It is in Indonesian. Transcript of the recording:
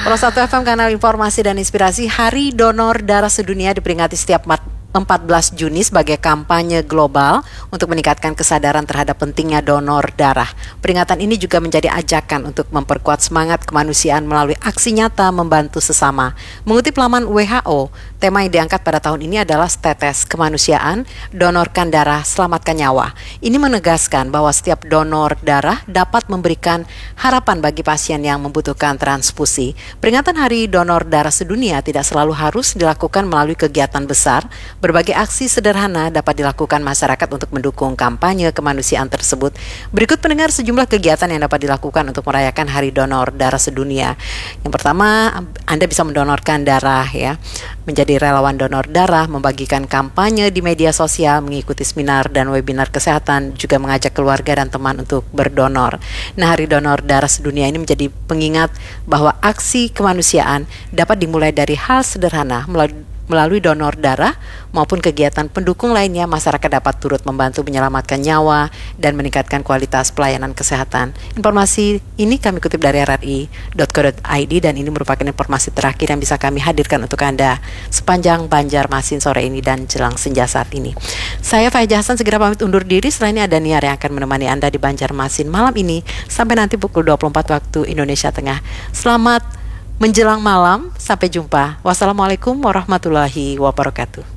Satu FM, kanal informasi dan inspirasi. Hari Donor Darah Sedunia diperingati setiap 14 Juni sebagai kampanye global untuk meningkatkan kesadaran terhadap pentingnya donor darah. Peringatan ini juga menjadi ajakan untuk memperkuat semangat kemanusiaan melalui aksi nyata membantu sesama. Mengutip laman WHO, tema yang diangkat pada tahun ini adalah Setetes Kemanusiaan, Donorkan Darah, Selamatkan Nyawa. Ini menegaskan bahwa setiap donor darah dapat memberikan harapan bagi pasien yang membutuhkan transfusi. Peringatan Hari Donor Darah Sedunia tidak selalu harus dilakukan melalui kegiatan besar. Berbagai aksi sederhana dapat dilakukan masyarakat untuk mendukung kampanye kemanusiaan tersebut. Berikut pendengar sejumlah kegiatan yang dapat dilakukan untuk merayakan Hari Donor Darah Sedunia. Yang pertama, Anda bisa mendonorkan darah ya. Menjadi relawan donor darah, membagikan kampanye di media sosial, mengikuti seminar dan webinar kesehatan, juga mengajak keluarga dan teman untuk berdonor. Nah, Hari Donor Darah Sedunia ini menjadi pengingat bahwa aksi kemanusiaan dapat dimulai dari hal sederhana. Melalui donor darah maupun kegiatan pendukung lainnya, masyarakat dapat turut membantu menyelamatkan nyawa dan meningkatkan kualitas pelayanan kesehatan. Informasi ini kami kutip dari rri.co.id dan ini merupakan informasi terakhir yang bisa kami hadirkan untuk Anda sepanjang Banjarmasin sore ini dan jelang senja saat ini. Saya Faiza Hasan segera pamit undur diri. Setelah ini ada Niar yang akan menemani Anda di Banjarmasin malam ini sampai nanti pukul 24 waktu Indonesia Tengah. Selamat menjelang malam, sampai jumpa. Wassalamualaikum warahmatullahi wabarakatuh.